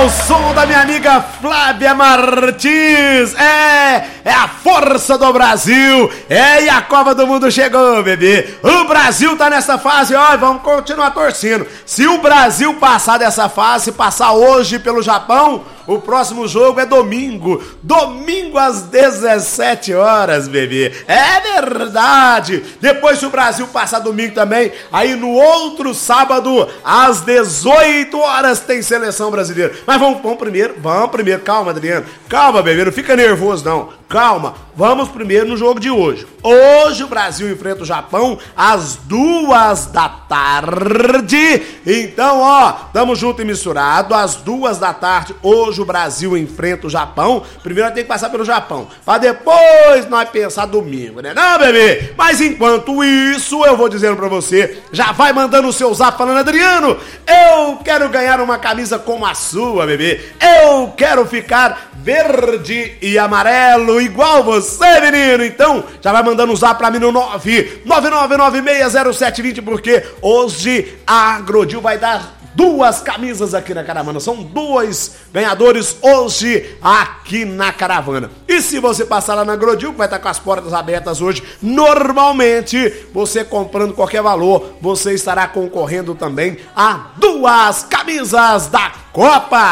ao som da minha amiga Flávia Martins. É a força do Brasil. E a Copa do Mundo chegou, bebê. O Brasil tá nessa fase, ó, vamos continuar torcendo. Se o Brasil passar dessa fase, passar hoje pelo Japão, o próximo jogo é domingo. Domingo às 17 horas, bebê. É verdade. Depois, se o Brasil passar domingo também, aí no outro sábado, às 18 horas, tem seleção brasileira. Mas vamos primeiro. Calma, Adriano. Calma, bebê. Não fica nervoso, não. Calma. Vamos primeiro no jogo de hoje. Hoje o Brasil enfrenta o Japão às 2 da tarde. Então, ó, tamo junto e misturado. Às 2 da tarde, hoje o Brasil enfrenta o Japão. Primeiro tem que passar pelo Japão, pra depois nós pensar domingo, né? Não, bebê? Mas enquanto isso, eu vou dizendo pra você, já vai mandando o seu zap falando: Adriano, eu quero ganhar uma camisa como a sua, bebê. Eu quero ficar verde e amarelo igual você, menino. Então, já vai mandando um zap pra mim no 999960720, porque hoje a Agrodil vai dar 2 camisas aqui na caravana. São 2 ganhadores hoje aqui na caravana. E se você passar lá na Agrodil, que vai estar com as portas abertas hoje, normalmente, você comprando qualquer valor, você estará concorrendo também a 2 camisas da Copa.